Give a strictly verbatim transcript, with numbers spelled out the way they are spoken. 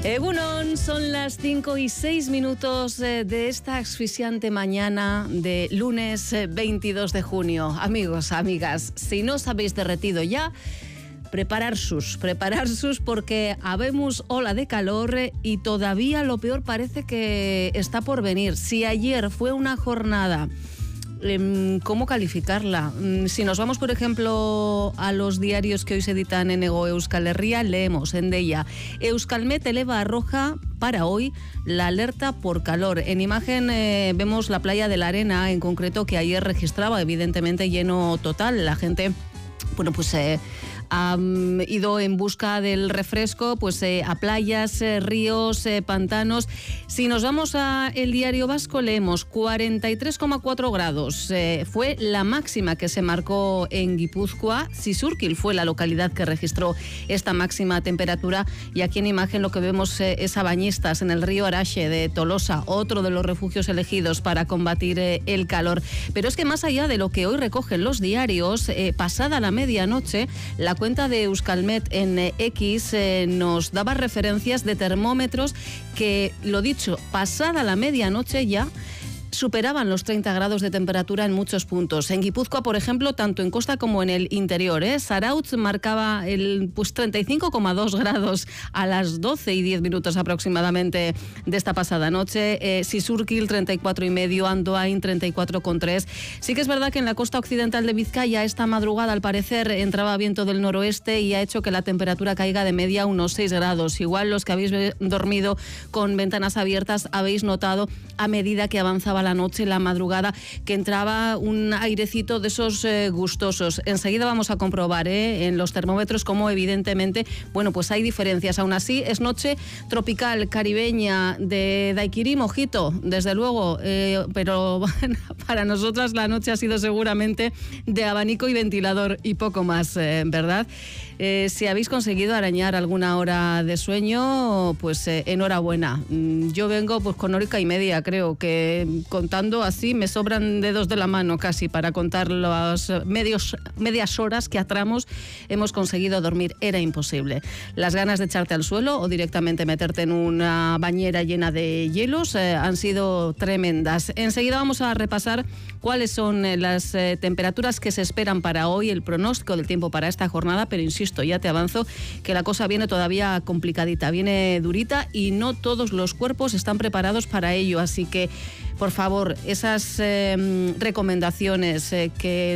Egunon, son las cinco y seis minutos de esta asfixiante mañana de lunes veintidós de junio. Amigos, amigas, si no os habéis derretido ya, preparar sus, preparar sus porque habemos ola de calor y todavía lo peor parece que está por venir. Si ayer fue una jornada... ¿Cómo calificarla? Si nos vamos, por ejemplo, a los diarios que hoy se editan en Ego Euskal Herria, leemos en Deia: Euskalmet eleva a roja para hoy la alerta por calor. En imagen eh, vemos la playa de la Arena, en concreto, que ayer registraba evidentemente lleno total. La gente, bueno, pues... Eh, ha um, ido en busca del refresco pues eh, a playas, eh, ríos, eh, pantanos. Si nos vamos a el Diario Vasco, leemos cuarenta y tres coma cuatro grados. Eh, fue la máxima que se marcó en Guipúzcoa. Sisurkil fue la localidad que registró esta máxima temperatura. Y aquí en imagen lo que vemos eh, es a bañistas en el río Araxe de Tolosa, otro de los refugios elegidos para combatir eh, el calor. Pero es que más allá de lo que hoy recogen los diarios, eh, pasada la medianoche, la cuenta de Euskalmet en X eh, nos daba referencias de termómetros que, lo dicho, pasada la medianoche ya superaban los treinta grados de temperatura en muchos puntos. En Guipúzcoa, por ejemplo, tanto en costa como en el interior, ¿eh? Zarautz marcaba el pues, treinta y cinco coma dos grados a las doce y diez minutos aproximadamente de esta pasada noche. Eh, Sisurkil, treinta y cuatro y medio, Andoain, treinta y cuatro coma tres. Sí que es verdad que en la costa occidental de Vizcaya esta madrugada, al parecer, entraba viento del noroeste y ha hecho que la temperatura caiga de media unos seis grados. Igual los que habéis dormido con ventanas abiertas habéis notado a medida que avanzaba la noche, la madrugada, que entraba un airecito de esos eh, gustosos. Enseguida vamos a comprobar eh, en los termómetros cómo evidentemente, bueno, pues hay diferencias. Aún así, es noche tropical, caribeña, de daiquiri, mojito, desde luego, eh, pero para nosotras la noche ha sido seguramente de abanico y ventilador y poco más, eh, ¿verdad? Eh, si habéis conseguido arañar alguna hora de sueño, pues eh, enhorabuena. Yo vengo pues con horica y media, creo que contando así me sobran dedos de la mano casi para contar las medios, medias horas que a tramos hemos conseguido dormir. Era imposible. Las ganas de echarte al suelo o directamente meterte en una bañera llena de hielos eh, han sido tremendas. Enseguida vamos a repasar cuáles son eh, las eh, temperaturas que se esperan para hoy, el pronóstico del tiempo para esta jornada, pero insisto, ya te avanzo que la cosa viene todavía complicadita, viene durita y no todos los cuerpos están preparados para ello, así que por favor, esas eh, recomendaciones eh, que